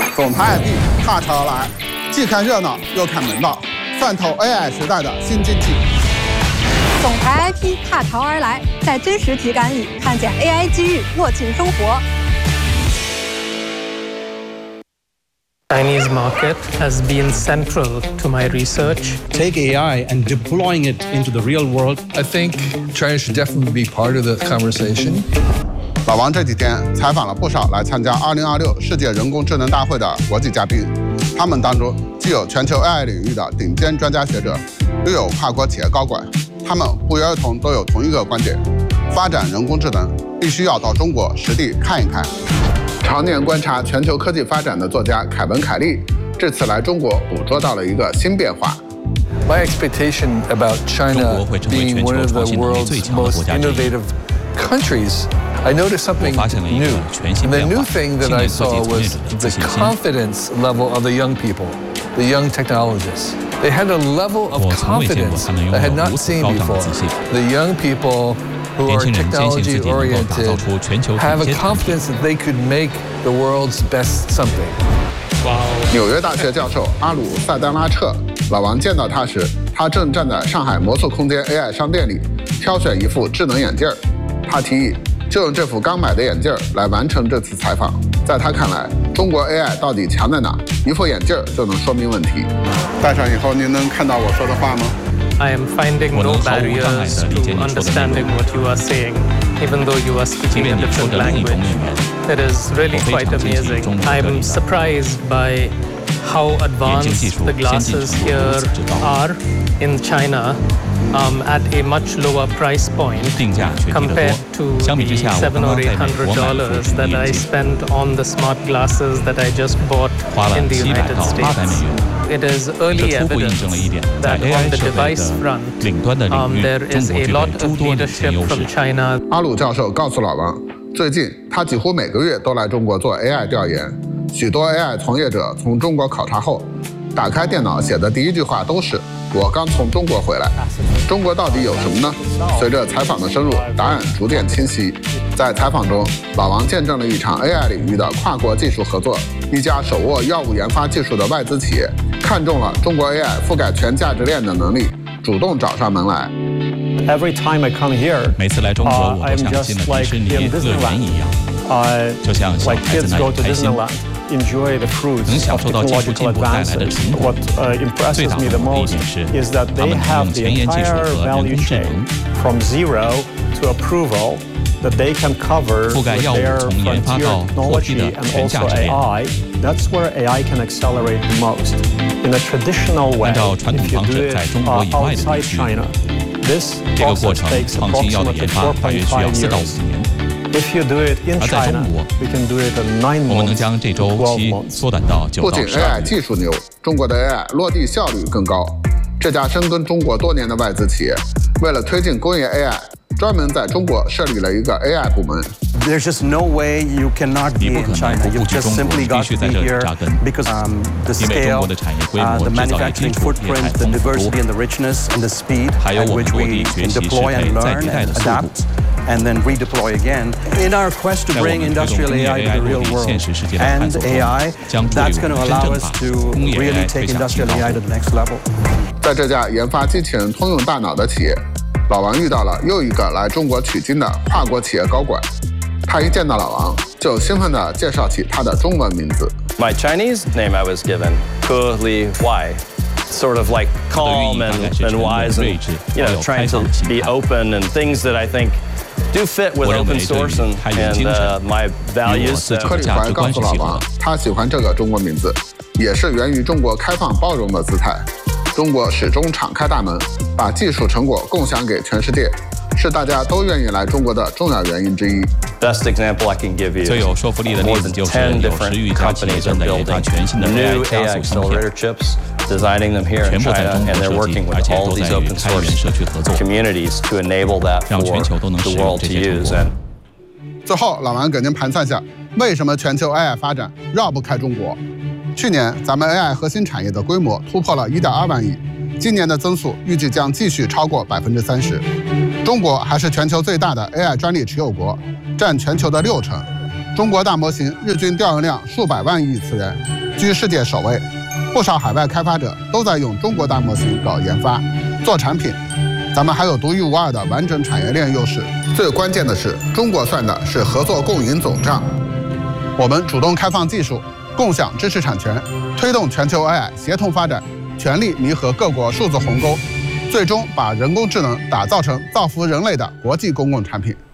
总台 IP 踏潮而来，既看热闹又看门道，饭透 AI 时代的新经济。 总台 IP 踏潮而来，在真实体感里看见 AI 机遇握紧生活。 Chinese market has been central to my research. Take AI and deploying it into the real world. I think China should definitely be part of the conversation. 老王这几天采访了不少来参加2026世界人工智能大会的国际嘉宾，他们当中既有全球 AI 领域的顶尖专家学者，又有跨国企业高管，他们不约而同都有同一个观点：发展人工智能必须要到中国实地看一看。常年观察全球科技发展的作家凯文·凯利，这次来中国捕捉到了一个新变化。 My expectation about China being one of the world's most innovative countries, I noticed something new. And the new thing that I saw was the confidence level of the young people, the young technologists. They had a level of confidence I had not seen before. The young people who are technology oriented have a confidence that they could make the world's best something. 纽约大学教授阿鲁塞丹拉彻，老王见到他时，他正站在上海魔术空间 AI 商店里挑选一副智能眼镜。他提议就用这副刚买的眼镜来完成这次采访。在他看来，中国 AI 到底强在哪？一副眼镜就能说明问题。戴上以后，您能看到我说的话吗？ I am finding no barriers to understanding what you are saying, even though you are speaking a different language. It is really quite amazing. I'm surprised by how advanced the glasses here are in China at a much lower price point compared to the $700 or $800 that I spent on the smart glasses that I just bought in the United States. It is early evidence that on the device front, there is a lot of leadership from China. 阿鲁教授告诉老王，最近他几乎每个月都来中国做 AI 调研。许多 AI 从业者从中国考察后，打开电脑写的第一句话都是“我刚从中国回来”。中国到底有什么呢？随着采访的深入，答案逐渐清晰。在采访中，老王见证了一场 AI 领域的跨国技术合作。一家手握药物研发技术的外资企业看中了中国 AI 覆盖全价值链的能力，主动找上门来。 Every time I come here, 每次来中国，我都像进了迪士尼乐园一样，就像小孩子那样开心。 enjoy the fruits 能享 of 受到技术 technological 进步带来的 advances. 成果。 What impresses me the most is that they have the entire value chain from zero to approval that they can cover with their frontier technology and also AI. That's where AI can accelerate the most. In a traditional way, if you do it outside China, this process takes approximately 4.5 years. If you do it in China, we can do it in 9 months to 12 months. 不仅 AI 技术牛，中国的 AI 落地效率更高。这家深耕中国多年的外资企业，为了推进工业 AI， 专门在中国设立了一个 AI 部门。 There's just no way you cannot be in China. You just simply got to be here because the scale, the manufacturing footprint, the diversity and the richness and the speed at which we can deploy and learn and adapt and then redeploy again. In our quest to bring industrial AI to the real world and AI, that's going to allow us to really take industrial AI to the next level. 在这家研发机器人通用大脑的企业，老王遇到了又一个来中国取经的跨国企业高管。 他一见到老王，就兴奋地介绍起他的中文名字。 My Chinese name I was given, Ke Li Wai, sort of like calm and wise, and trying to be open and things that I think do fit with open source and my values. 克里怀告诉老王，他喜欢这个中国名字，也是源于中国开放包容的姿态。中国始终敞开大门，把技术成果共享给全世界。 是大家都愿意来中国的重要原因之一。 Best example I can give you is more than 10 different companies are building new AI accelerator chips, designing them here in China, and they're working with all these open source communities to enable that for the world to use. And 最后，老王给您盘算下，为什么全球 AI 发展绕不开中国？去年咱们 AI 核心产业的规模突破了1.2万亿，今年的增速预计将继续超过30%。 中国还是全球最大的 AI 专利持有国，占全球的60%。 中国大模型日均调用量数百万亿次元，居世界首位。不少海外开发者都在用中国大模型搞研发、做产品。咱们还有独一无二的完整产业链优势。最关键的是，中国算的是合作共赢总账。我们主动开放技术，共享知识产权，推动全球 AI 协同发展，全力弥合各国数字鸿沟，最终把人工智能打造成造福人类的国际公共产品。